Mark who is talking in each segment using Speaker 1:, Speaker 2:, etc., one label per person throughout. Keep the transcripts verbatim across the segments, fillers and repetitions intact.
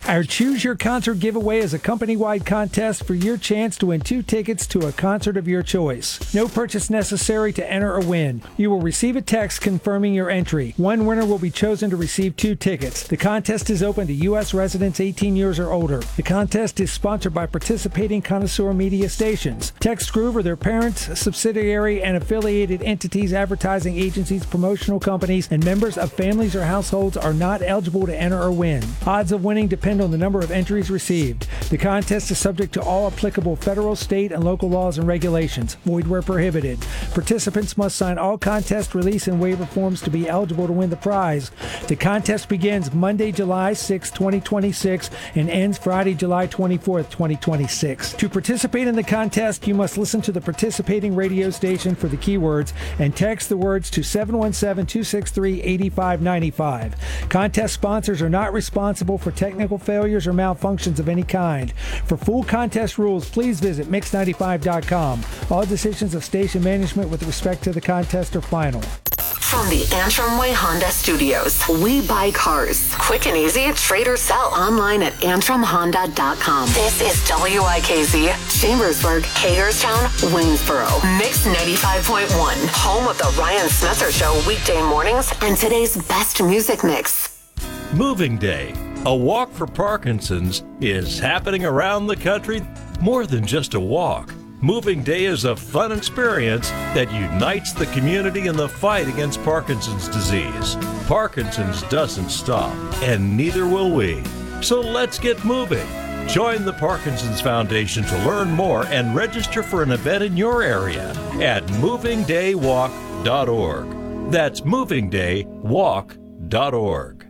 Speaker 1: Our Choose Your Concert giveaway is a company-wide contest for your chance to win two tickets to a concert of your choice. No purchase necessary to enter or win. You will receive a text confirming your entry. One winner will be chosen to receive two tickets. The contest is open to U S residents eighteen years or older. The contest is sponsored by participating connoisseur media stations. Text Groove or their parents, subsidiary, and affiliated entities, advertising agencies, promotional companies, and members of families or households are not eligible to enter or win. Odds of winning depend on the number of entries received. The contest is subject to all applicable federal, state, and local laws and regulations. Void where prohibited. Participants must sign all contest release and waiver forms to be eligible to win the prize. The contest begins Monday, July sixth, twenty twenty-six, and ends Friday, July twenty-fourth, twenty twenty-six. To participate in the contest, you must listen to the participating radio station for the keywords and text the words to seven one seven, two six three, eight five nine five. Contest sponsors are not responsible for technical failures or malfunctions of any kind. For full contest rules, please visit mix ninety-five dot com. All decisions of station management with respect to the contest are final.
Speaker 2: From the Antrim Way Honda Studios, we buy cars. Quick and easy, trade or sell online at antrim honda dot com. This is W I K Z, Chambersburg, Hagerstown, Waynesboro. Mix ninety-five point one, home of the Ryan Smetzer Show weekday mornings and today's best music mix.
Speaker 3: Moving Day, a walk for Parkinson's, is happening around the country. More than just a walk. Moving Day is a fun experience that unites the community in the fight against Parkinson's disease. Parkinson's doesn't stop, and neither will we. So let's get moving. Join the Parkinson's Foundation to learn more and register for an event in your area at moving day walk dot org. That's moving day walk dot org.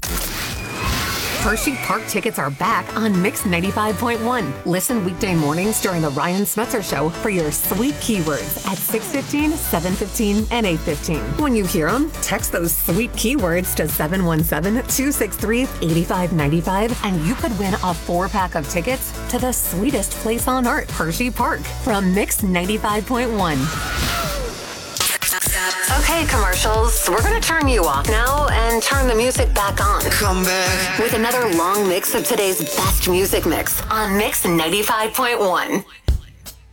Speaker 2: Hershey Park tickets are back on Mix ninety-five point one. Listen weekday mornings during the Ryan Smetzer Show for your sweet keywords at six fifteen, seven fifteen, and eight fifteen. When you hear them, text those sweet keywords to seven one seven, two six three, eight five nine five, and you could win a four-pack of tickets to the sweetest place on earth, Hershey Park, from Mix ninety-five point one. Okay, commercials, we're going to turn you off now and turn the music back on.
Speaker 4: Come back.
Speaker 2: With another long mix of today's best music mix on Mix ninety-five point one.